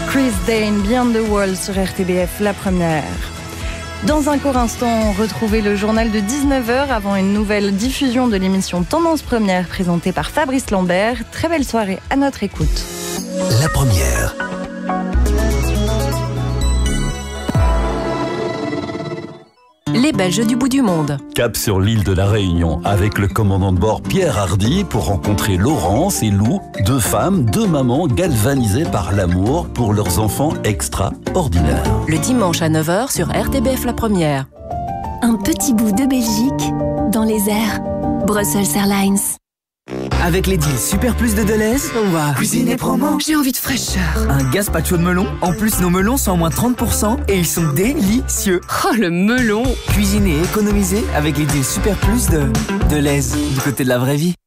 Chris Dane, Beyond the Wall sur RTBF, la première. Dans un court instant, retrouvez le journal de 19h avant une nouvelle diffusion de l'émission Tendance Première présentée par Fabrice Lambert. Très belle soirée à notre écoute. La première. Les Belges du bout du monde. Cap sur l'île de la Réunion avec le commandant de bord Pierre Hardy pour rencontrer Laurence et Lou, deux femmes, deux mamans galvanisées par l'amour pour leurs enfants extraordinaires. Le dimanche à 9h sur RTBF La Première. Un petit bout de Belgique dans les airs. Brussels Airlines. Avec les deals Super Plus de Deleuze, on va cuisiner promo. J'ai envie de fraîcheur. Un gazpacho de melon. En plus, nos melons sont à moins 30% et ils sont délicieux. Oh, le melon! Cuisiner et économiser avec les deals Super Plus de Deleuze, du côté de la vraie vie.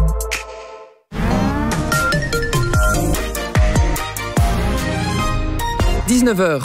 « 19h.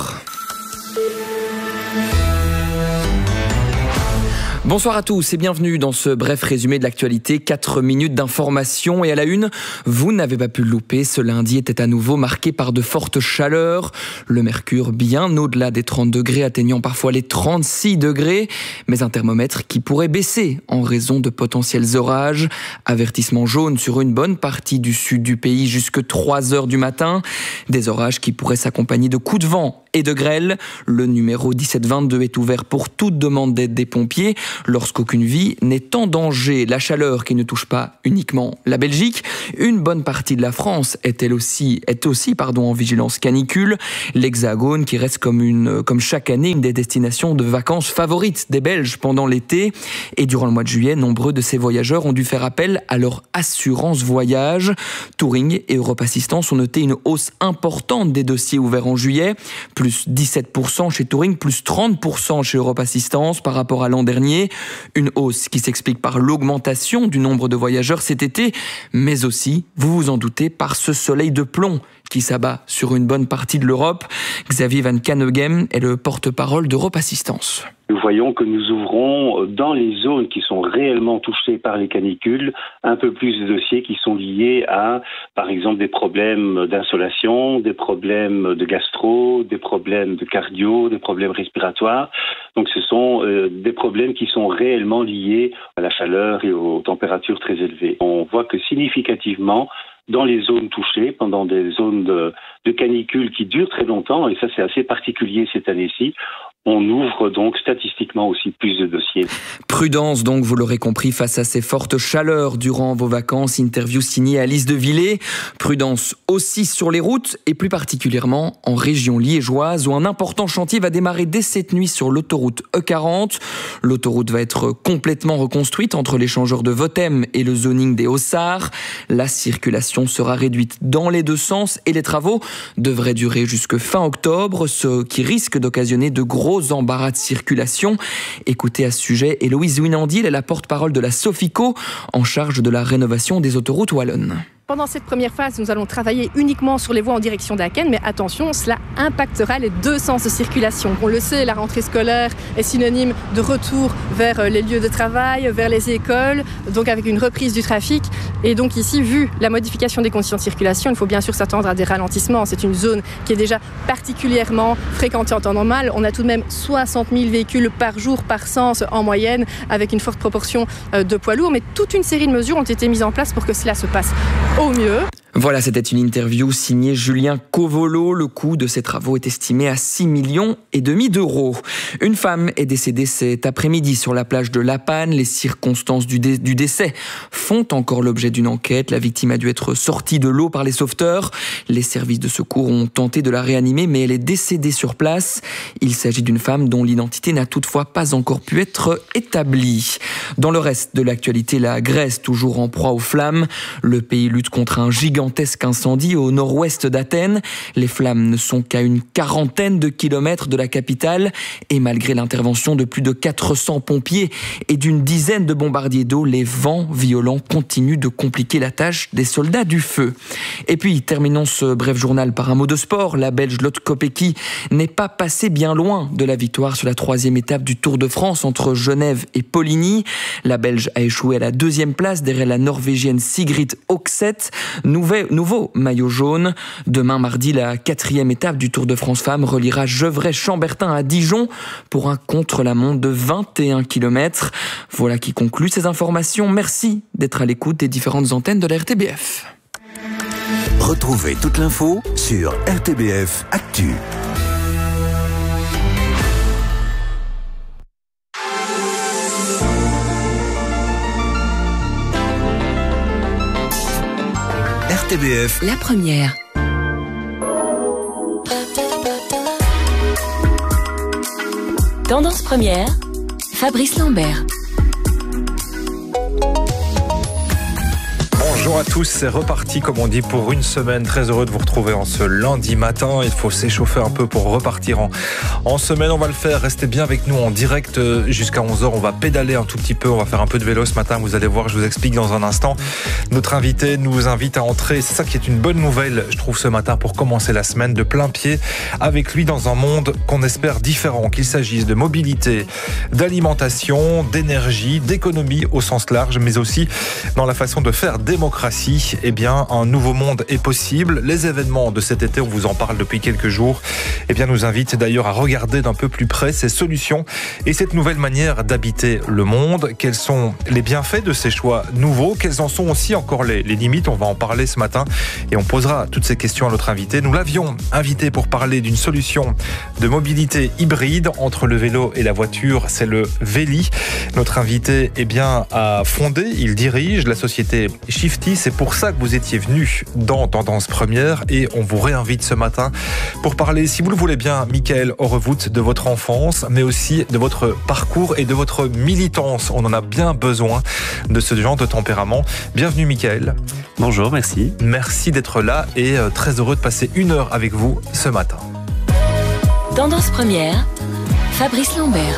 Bonsoir à tous et bienvenue dans ce bref résumé de l'actualité. 4 minutes d'information et à la une, vous n'avez pas pu le louper. Ce lundi était à nouveau marqué par de fortes chaleurs. Le mercure bien au-delà des 30 degrés, atteignant parfois les 36 degrés. Mais un thermomètre qui pourrait baisser en raison de potentiels orages. Avertissement jaune sur une bonne partie du sud du pays jusque 3h du matin. Des orages qui pourraient s'accompagner de coups de vent et de grêle. Le numéro 1722 est ouvert pour toute demande d'aide des pompiers lorsqu'aucune vie n'est en danger. La chaleur qui ne touche pas uniquement la Belgique, une bonne partie de la France est aussi en vigilance canicule. L'Hexagone qui reste comme chaque année une des destinations de vacances favorites des Belges pendant l'été. Et durant le mois de juillet, nombreux de ces voyageurs ont dû faire appel à leur assurance voyage. Touring et Europe Assistance ont noté une hausse importante des dossiers ouverts en juillet. Plus 17% chez Touring, plus 30% chez Europe Assistance par rapport à l'an dernier. Une hausse qui s'explique par l'augmentation du nombre de voyageurs cet été, mais aussi, vous vous en doutez, par ce soleil de plomb qui s'abat sur une bonne partie de l'Europe. Xavier Van Caneghem est le porte-parole d'Europe Assistance. Nous voyons que nous ouvrons dans les zones qui sont réellement touchées par les canicules un peu plus de dossiers qui sont liés à, par exemple, des problèmes d'insolation, des problèmes de gastro, des problèmes de cardio, des problèmes respiratoires. Donc ce sont des problèmes qui sont réellement liés à la chaleur et aux températures très élevées. On voit que significativement, dans les zones touchées, pendant des zones de canicule qui durent très longtemps, et ça c'est assez particulier cette année-ci, on ouvre donc statistiquement aussi plus de dossiers. Prudence donc, vous l'aurez compris, face à ces fortes chaleurs durant vos vacances. Interview signée Alice de Villers. Prudence aussi sur les routes et plus particulièrement en région liégeoise où un important chantier va démarrer dès cette nuit sur l'autoroute E40. L'autoroute va être complètement reconstruite entre l'échangeur de Votem et le zoning des Hauts-Sarts. La circulation sera réduite dans les deux sens et les travaux devraient durer jusque fin octobre, ce qui risque d'occasionner de gros embarras de circulation. Écoutez à ce sujet Héloïse Winandy, elle est la porte-parole de la Sofico en charge de la rénovation des autoroutes wallonnes. Pendant cette première phase, nous allons travailler uniquement sur les voies en direction d'Aken, mais attention, cela impactera les deux sens de circulation. On le sait, la rentrée scolaire est synonyme de retour vers les lieux de travail, vers les écoles, donc avec une reprise du trafic. Et donc ici, vu la modification des conditions de circulation, il faut bien sûr s'attendre à des ralentissements. C'est une zone qui est déjà particulièrement fréquentée en temps normal. On a tout de même 60 000 véhicules par jour, par sens en moyenne, avec une forte proportion de poids lourds. Mais toute une série de mesures ont été mises en place pour que cela se passe au mieux. Voilà, c'était une interview signée Julien Covolo. Le coût de ces travaux est estimé à 6,5 millions d'euros. Une femme est décédée cet après-midi sur la plage de La Panne. Les circonstances du décès font encore l'objet d'une enquête. La victime a dû être sortie de l'eau par les sauveteurs. Les services de secours ont tenté de la réanimer, mais elle est décédée sur place. Il s'agit d'une femme dont l'identité n'a toutefois pas encore pu être établie. Dans le reste de l'actualité, la Grèce, toujours en proie aux flammes. Le pays lutte contre un gigantesque incendie au nord-ouest d'Athènes. Les flammes ne sont qu'à une quarantaine de kilomètres de la capitale et malgré l'intervention de plus de 400 pompiers et d'une dizaine de bombardiers d'eau, les vents violents continuent de compliquer la tâche des soldats du feu. Et puis, terminons ce bref journal par un mot de sport. La Belge Lotte Kopecky n'est pas passée bien loin de la victoire sur la 3e étape du Tour de France entre Genève et Poligny. La Belge a échoué à la 2e place derrière la Norvégienne Sigrid Oxet. Nouvelle nouveau maillot jaune. Demain mardi, la 4e étape du Tour de France Femmes reliera Gevrey-Chambertin à Dijon pour un contre-la-montre de 21 km. Voilà qui conclut ces informations. Merci d'être à l'écoute des différentes antennes de la RTBF. Retrouvez toute l'info sur RTBF Actu. RTBF La première. Tendance première, Fabrice Lambert. Bonjour à tous, c'est reparti comme on dit pour une semaine. Très heureux de vous retrouver en ce lundi matin. Il faut s'échauffer un peu pour repartir en semaine. On va le faire, restez bien avec nous en direct jusqu'à 11h. On va pédaler un tout petit peu, on va faire un peu de vélo ce matin. Vous allez voir, je vous explique dans un instant. Notre invité nous invite à entrer. C'est ça qui est une bonne nouvelle, je trouve, ce matin pour commencer la semaine de plein pied avec lui dans un monde qu'on espère différent. Qu'il s'agisse de mobilité, d'alimentation, d'énergie, d'économie au sens large, mais aussi dans la façon de faire démocratie. Eh bien, un nouveau monde est possible. Les événements de cet été, on vous en parle depuis quelques jours, eh bien, nous invitent d'ailleurs à regarder d'un peu plus près ces solutions et cette nouvelle manière d'habiter le monde. Quels sont les bienfaits de ces choix nouveaux? Quelles en sont aussi encore les limites? On va en parler ce matin et on posera toutes ces questions à notre invité. Nous l'avions invité pour parler d'une solution de mobilité hybride entre le vélo et la voiture. C'est le Véli. Notre invité, eh bien, a fondé, il dirige la société Shifty. C'est pour ça que vous étiez venu dans Tendance Première et on vous réinvite ce matin pour parler, si vous le voulez bien, Michael Horrevoet, de votre enfance, mais aussi de votre parcours et de votre militance. On en a bien besoin de ce genre de tempérament. Bienvenue Michael. Bonjour, merci. Merci d'être là et très heureux de passer une heure avec vous ce matin. Tendance première, Fabrice Lambert.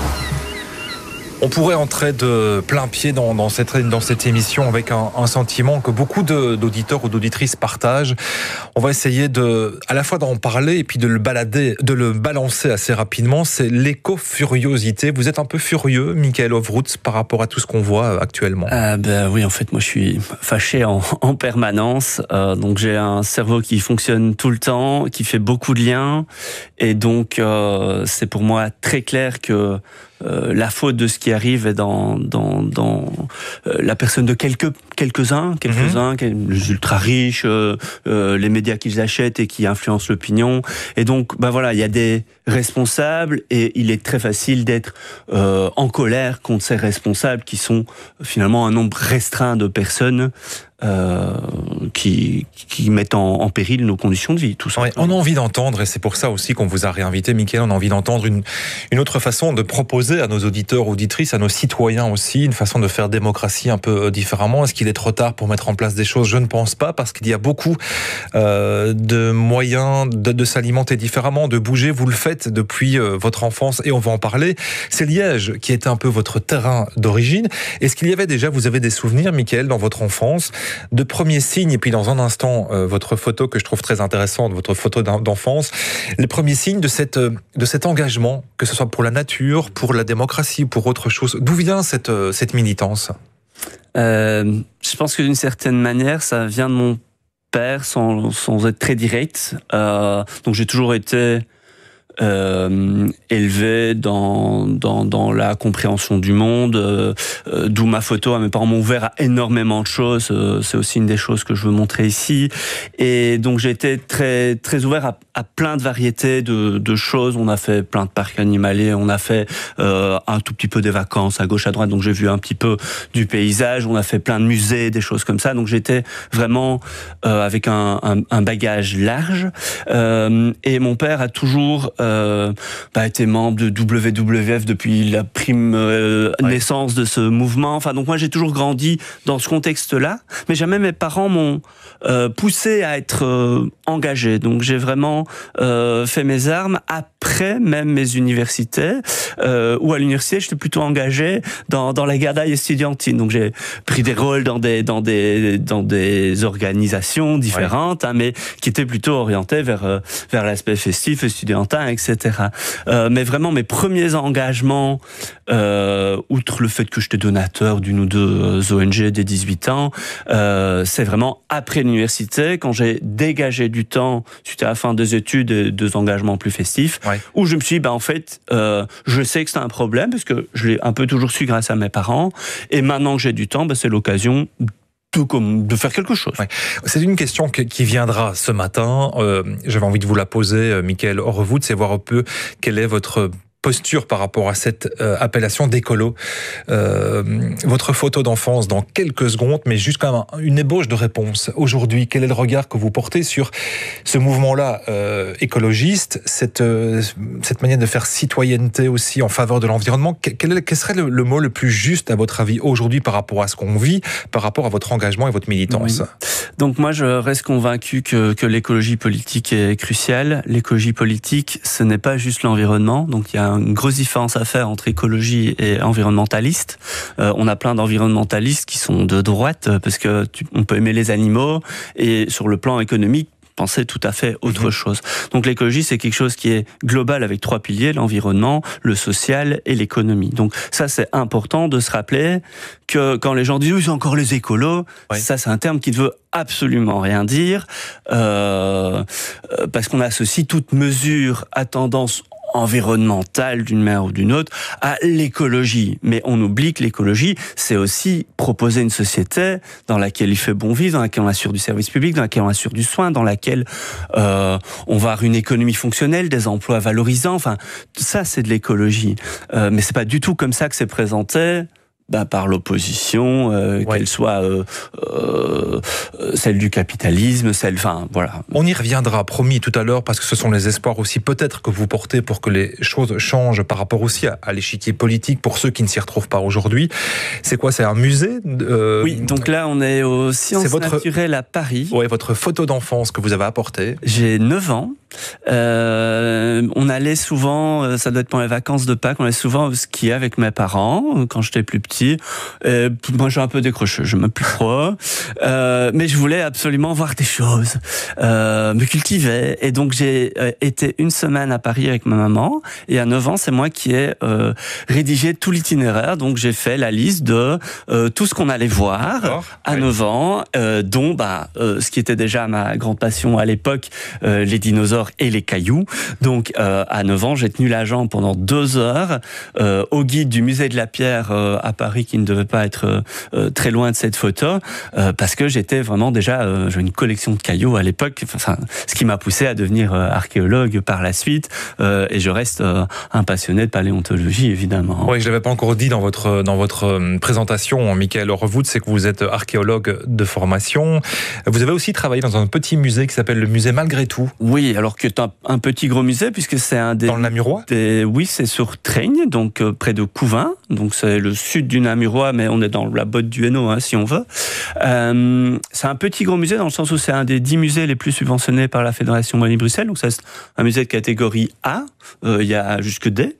On pourrait entrer de plein pied dans cette émission avec un sentiment que beaucoup d'auditeurs ou d'auditrices partagent. On va essayer à la fois d'en parler et puis de le balancer assez rapidement. C'est l'éco-furiosité. Vous êtes un peu furieux, Michael Horrevoet, par rapport à tout ce qu'on voit actuellement? Oui, en fait, moi je suis fâché en permanence. Donc j'ai un cerveau qui fonctionne tout le temps, qui fait beaucoup de liens. Et donc c'est pour moi très clair que la faute de ce qui arrive est dans la personne de quelques-uns, les ultra riches, les médias qu'ils achètent et qui influencent l'opinion. Et donc, il y a des responsables et il est très facile d'être en colère contre ces responsables qui sont finalement un nombre restreint de personnes qui mettent en péril nos conditions de vie, tout ça. Ouais, on a envie d'entendre, et c'est pour ça aussi qu'on vous a réinvité, Michael, on a envie d'entendre une autre façon de proposer à nos auditeurs, auditrices, à nos citoyens aussi, une façon de faire démocratie un peu différemment. Est-ce qu'il est trop tard pour mettre en place des choses? Je ne pense pas, parce qu'il y a beaucoup de moyens de s'alimenter différemment, de bouger. Vous le faites depuis votre enfance, et on va en parler. C'est Liège qui était un peu votre terrain d'origine. Est-ce qu'il y avait déjà, vous avez des souvenirs, Michael, dans votre enfance, de premiers signes, et puis dans un instant, votre photo que je trouve très intéressante, votre photo d'enfance, les premiers signes de cet engagement, que ce soit pour la nature, pour la démocratie, pour autre chose. D'où vient cette militance? Je pense que d'une certaine manière, ça vient de mon père, sans être très direct. Donc j'ai toujours été élevé dans la compréhension du monde, d'où ma photo. Mes parents m'ont ouvert à énormément de choses. C'est aussi une des choses que je veux montrer ici. Et donc j'ai été très très ouvert à plein de variétés de choses. On a fait plein de parcs animaliers, on a fait un tout petit peu des vacances à gauche à droite. Donc j'ai vu un petit peu du paysage. On a fait plein de musées, des choses comme ça. Donc j'étais vraiment avec un bagage large. Et mon père a toujours été membre de WWF depuis la naissance de ce mouvement. Enfin, donc moi j'ai toujours grandi dans ce contexte-là, mais jamais mes parents m'ont poussé à être engagé. Donc j'ai vraiment fait mes armes après même mes universités, où à l'université j'étais plutôt engagé dans la gardaille estudiantine. Donc j'ai pris des rôles dans des organisations différentes, mais qui étaient plutôt orientées vers l'aspect festif, estudiantin, etc. Mais vraiment, mes premiers engagements, outre le fait que j'étais donateur d'une ou deux ONG dès 18 ans, c'est vraiment après l'université, quand j'ai dégagé du temps, suite à la fin des études et des engagements plus festifs, où je me suis dit, en fait, je sais que c'est un problème, parce que je l'ai un peu toujours su grâce à mes parents, et maintenant que j'ai du temps, c'est l'occasion de faire quelque chose. C'est une question qui viendra ce matin. J'avais envie de vous la poser, Michael Horrevout, c'est voir un peu quelle est votre posture par rapport à cette appellation d'écolo. Votre photo d'enfance dans quelques secondes, mais juste quand même une ébauche de réponse. Aujourd'hui, quel est le regard que vous portez sur ce mouvement-là écologiste, cette manière de faire citoyenneté aussi en faveur de l'environnement? Quel serait le mot le plus juste à votre avis aujourd'hui par rapport à ce qu'on vit, par rapport à votre engagement et votre militance? Donc moi, je reste convaincu que l'écologie politique est cruciale. L'écologie politique, ce n'est pas juste l'environnement. Donc il y a une grosse différence à faire entre écologie et environnementaliste. On a plein d'environnementalistes qui sont de droite parce que on peut aimer les animaux et sur le plan économique, penser tout à fait autre chose. Donc l'écologie, c'est quelque chose qui est global avec 3 piliers, l'environnement, le social et l'économie. Donc ça, c'est important de se rappeler que quand les gens disent « oui, c'est encore les écolos », ça, c'est un terme qui ne veut absolument rien dire, parce qu'on associe toute mesure à tendance environnementale d'une manière ou d'une autre à l'écologie. Mais on oublie que l'écologie, c'est aussi proposer une société dans laquelle il fait bon vivre, dans laquelle on assure du service public, dans laquelle on assure du soin, dans laquelle on va avoir une économie fonctionnelle, des emplois valorisants. Enfin, ça, c'est de l'écologie. Mais c'est pas du tout comme ça que c'est présenté par l'opposition, qu'elle soit celle du capitalisme, voilà. On y reviendra, promis, tout à l'heure, parce que ce sont les espoirs aussi peut-être que vous portez pour que les choses changent par rapport aussi à l'échiquier politique, pour ceux qui ne s'y retrouvent pas aujourd'hui. C'est quoi, c'est un musée Oui, donc là on est aux Sciences Naturelles à Paris. Oui, votre photo d'enfance que vous avez apportée. J'ai 9 ans. On allait souvent, ça doit être pendant les vacances de Pâques, on allait souvent skier avec mes parents quand j'étais plus petit. Moi j'ai un peu décroché, je me plus trop, mais je voulais absolument voir des choses, me cultiver, et donc j'ai été une semaine à Paris avec ma maman, et à 9 ans c'est moi qui ai rédigé tout l'itinéraire, donc j'ai fait la liste de tout ce qu'on allait voir à 9 ans, dont ce qui était déjà ma grande passion à l'époque, les dinosaures et les cailloux. Donc à 9 ans j'ai tenu la jambe pendant 2 heures au guide du musée de la Pierre à Paris, qui ne devait pas être très loin de cette photo, parce que j'étais vraiment déjà, j'avais une collection de cailloux à l'époque, ce qui m'a poussé à devenir archéologue par la suite, et je reste un passionné de paléontologie, évidemment. Oui, je l'avais pas encore dit dans votre présentation, Michael Horrevout, c'est que vous êtes archéologue de formation. Vous avez aussi travaillé dans un petit musée qui s'appelle le musée Malgré Tout. Oui, alors que c'est un petit gros musée, puisque c'est un des... Dans le Namurois ? Oui, c'est sur Traigne, donc près de Couvin, donc c'est le sud du Namurois, mais on est dans la botte du Hainaut, si on veut. C'est un petit gros musée dans le sens où c'est un des 10 musées les plus subventionnés par la Fédération Wallonie-Bruxelles, donc c'est un musée de catégorie A, il y a jusque D,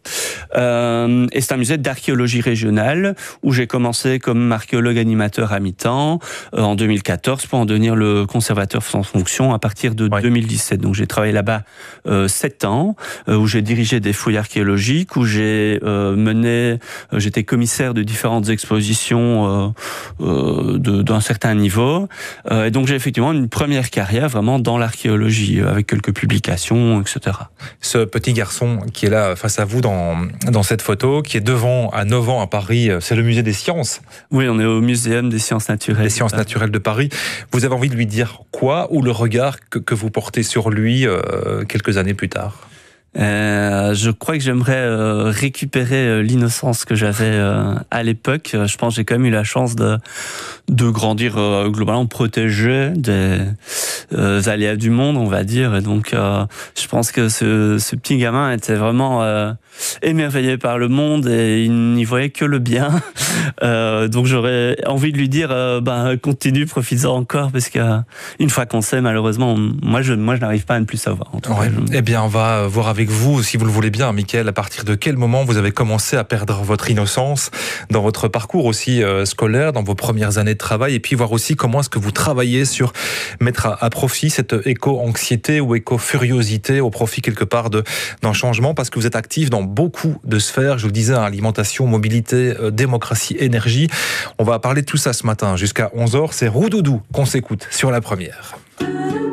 et c'est un musée d'archéologie régionale où j'ai commencé comme archéologue animateur à mi-temps en 2014 pour en devenir le conservateur sans fonction à partir de 2017. Donc j'ai travaillé là-bas 7 ans, où j'ai dirigé des fouilles archéologiques, où j'ai j'étais commissaire de différentes expositions d'un certain niveau. Et donc j'ai effectivement une première carrière vraiment dans l'archéologie, avec quelques publications, etc. Ce petit garçon qui est là face à vous dans cette photo, qui est devant à 9 ans à Paris, c'est le musée des sciences. Oui, on est au Muséum des sciences naturelles. Les sciences naturelles de Paris. Vous avez envie de lui dire quoi, ou le regard que vous portez sur lui quelques années plus tard? Je crois que j'aimerais récupérer l'innocence que j'avais à l'époque. Je pense que j'ai quand même eu la chance de grandir globalement protégé des aléas du monde, on va dire. Et donc, je pense que ce petit gamin était vraiment émerveillé par le monde et il n'y voyait que le bien. Donc, j'aurais envie de lui dire, continue, profites-en encore, parce qu'une fois qu'on sait, malheureusement, moi, je n'arrive pas à ne plus savoir. Eh bien, on va voir avec avec vous, si vous le voulez bien, Mickaël, à partir de quel moment vous avez commencé à perdre votre innocence dans votre parcours aussi scolaire, dans vos premières années de travail, et puis voir aussi comment est-ce que vous travaillez sur mettre à profit cette éco-anxiété ou éco-furiosité au profit quelque part d'un changement, parce que vous êtes actif dans beaucoup de sphères, je vous le disais, alimentation, mobilité, démocratie, énergie. On va parler de tout ça ce matin jusqu'à 11h. C'est Roudoudou qu'on s'écoute sur la première.